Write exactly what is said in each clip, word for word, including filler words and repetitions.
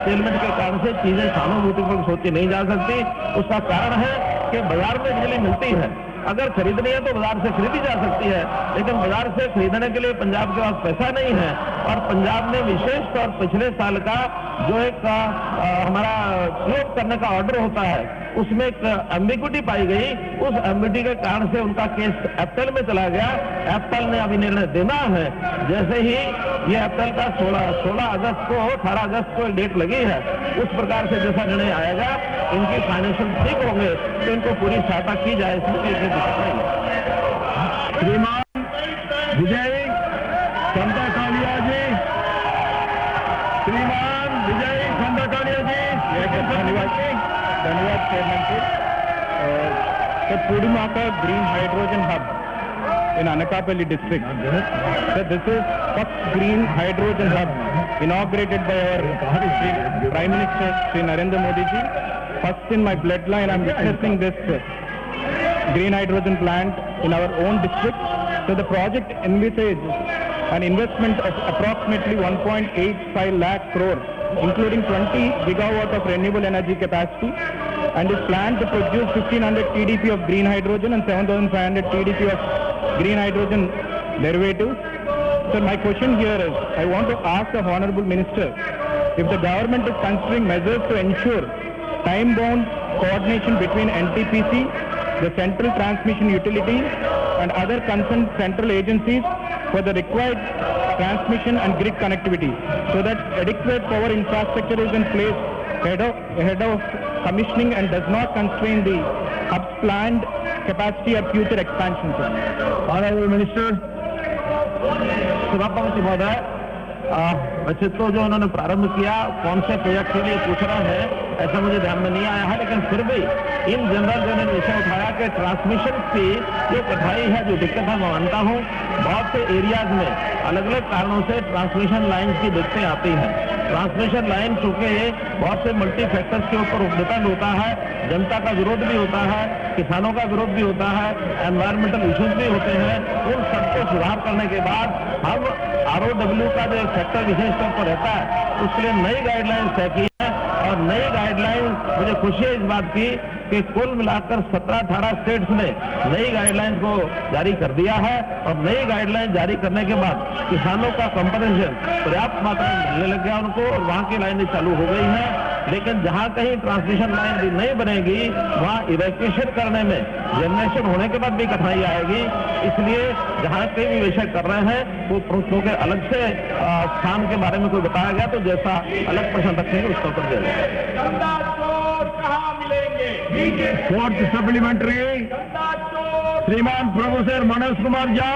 सेलमेंट के कारण से चीजें सहानुभूतिपूर्वक सोची नहीं जा सकती। उसका कारण है कि बाजार में बिजली मिलती है, अगर खरीदनी है तो बाजार से खरीदी जा सकती है, लेकिन बाजार से खरीदने के लिए पंजाब के पास पैसा नहीं है। और पंजाब ने विशेष तौर पिछले साल का जो एक आ, हमारा प्रयोग करने का ऑर्डर होता है उसमें एक एम्बिग्विटी पाई गई। उस एम्बिग्विटी के कारण से उनका केस एप्पल में चला गया। एप्पल ने अभी निर्णय देना है। जैसे ही ये एप्पल का सोलह सोलह अगस्त को अठारह अगस्त को डेट लगी है, उस प्रकार से जैसा निर्णय आएगा, इनकी फाइनेंशियल ठीक होंगे तो इनको पूरी सहायता की जाए, इसमें कोई दिक्कत नहीं है। श्रीमान विजय चंदा कालिया जी, श्रीमान विजय चंदा कालिया जी, धन्यवाद धन्यवाद chairman ji. The Pudimaka Green Hydrogen Hub in Anakapalli district. So this is first green hydrogen hub inaugurated by our Prime Minister Shri Narendra Modi ji. First in my bloodline, I am witnessing this green hydrogen plant in our own district. So the project envisages an investment of approximately one point eight five lakh crore, including twenty gigawatt of renewable energy capacity, and is planned to produce fifteen hundred T D P of green hydrogen and seven thousand five hundred T D P of green hydrogen derivatives. So my question here is, I want to ask the Honorable Minister if the government is considering measures to ensure time-bound coordination between N T P C, the Central Transmission Utility, and other concerned central agencies for the required transmission and grid connectivity, so that adequate power infrastructure is in place ahead of, ahead of commissioning and does not constrain the hub's planned capacity or future expansion. Honorable Minister, सभापति महोदय, वैसे तो जो उन्होंने प्रारंभ किया कौन से प्रोजेक्ट के लिए पूछ रहे हैं ऐसा मुझे ध्यान में नहीं आया है, लेकिन फिर भी इन जनरल जो ने विषय उठाया कि ट्रांसमिशन की जो कठिनाई है, जो दिक्कत है, मैं मानता हूँ बहुत से एरियाज में अलग अलग कारणों से ट्रांसमिशन लाइन्स की दिक्कतें आती हैं। ट्रांसमिशन लाइन चूंकि बहुत से मल्टी फैक्टर्स के ऊपर डिपेंड होता है, जनता का विरोध भी होता है, किसानों का विरोध भी होता है, एनवायरमेंटल इश्यूज भी होते हैं। उन सबको सुधार करने के बाद हम आर ओ डब्ल्यू का जो फैक्टर विशेष तौर पर रहता है उसके लिए नई गाइडलाइंस तय की है। और नई गाइडलाइंस, मुझे खुशी है इस बात की कि कुल मिलाकर सत्रह अठारह स्टेट्स ने नई गाइडलाइंस को जारी कर दिया है। और नई गाइडलाइंस जारी करने के बाद किसानों का कंपनसेशन पर्याप्त मात्रा में मिलने लग गया उनको, और वहां की लाइनें चालू हो गई हैं। लेकिन जहां कहीं ट्रांसमिशन लाइन भी नहीं बनेगी वहां इवैक्यूएशन करने में जनरेशन होने के बाद भी कठिनाई आएगी। इसलिए जहां कहीं भी विषय कर रहे हैं वो प्रश्नों के अलग से स्थान के बारे में कोई बताया गया तो जैसा अलग प्रश्न रखेंगे उसका उत्तर दिया जाएगा। फोर्थ सप्लीमेंट्री श्रीमान प्रोफेसर मनोज कुमार झा,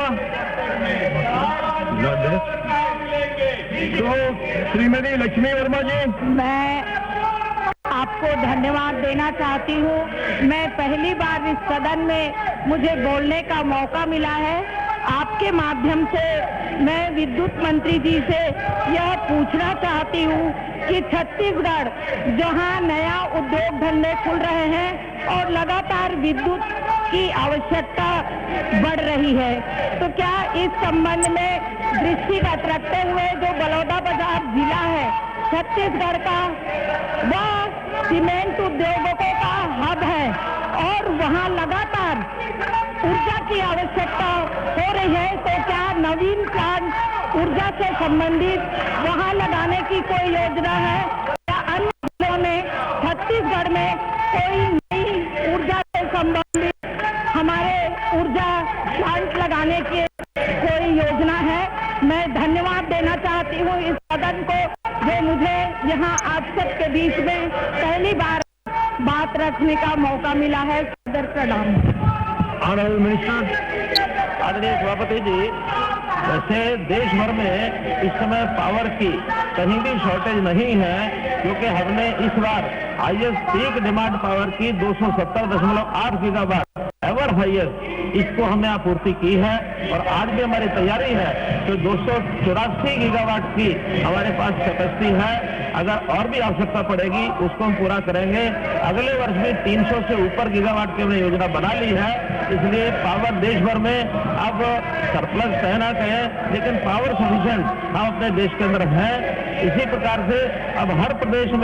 तो श्रीमती लक्ष्मी वर्मा जी। मैं आपको धन्यवाद देना चाहती हूँ। मैं पहली बार इस सदन में मुझे बोलने का मौका मिला है। आपके माध्यम से मैं विद्युत मंत्री जी से यह पूछना चाहती हूँ कि छत्तीसगढ़ जहाँ नया उद्योग धंधे खुल रहे हैं और लगातार विद्युत की आवश्यकता बढ़ रही है, तो क्या इस संबंध में दृष्टिगत रखते हुए जो बलौदाबाजार जिला है छत्तीसगढ़ का, वह सीमेंट उद्योगों का हब है और वहाँ लगातार ऊर्जा की आवश्यकता हो रही है, तो क्या नवीन प्लांट ऊर्जा से संबंधित वहाँ लगाने की कोई योजना है? या अन्य जिलों में छत्तीसगढ़ में कोई नई ऊर्जा से संबंधित हमारे ऊर्जा प्लांट लगाने की कोई योजना है? मैं धन्यवाद देना चाहती हूँ इस सदन को जो मुझे यहाँ आप सबके बीच में पहली बार बात रखने का मौका मिला है। सदर प्रणाम। Honourable minister. आदरणीय सभापति जी, वैसे देश भर में इस समय पावर की कहीं भी शॉर्टेज नहीं है, क्योंकि हमने इस बार हाईएस्ट पीक डिमांड पावर की दो सौ सत्तर दशमलव आठ गीगावाट एवर हाईएस्ट इसको हमने आपूर्ति की है। और आज भी हमारी तैयारी है तो दो सौ चौरासी गीगावाट की हमारे पास कैपेसिटी है। अगर और भी आवश्यकता पड़ेगी उसको हम पूरा करेंगे। अगले वर्ष भी तीन सौ से ऊपर गीगावाट की हमने योजना बना ली है। इसलिए पावर देश भर में अब सरप्लस कहे ना कहें, लेकिन पावर सफिशिएंट हम अपने देश के अंदर है। इसी प्रकार से अब हर प्रदेश में